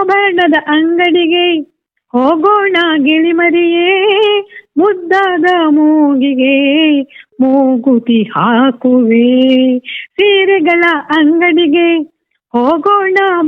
ಆಭರಣದ ಅಂಗಡಿಗೆ ಹೋಗೋಣ ಗಿಳಿಮರಿಯೇ, ಮುದ್ದಾದ ಮೂಗಿಗೆ ಮೂಗುತಿ ಹಾಕುವೆ. ಸೀರೆಗಳ ಅಂಗಡಿಗೆ ಹೋಗೋಣ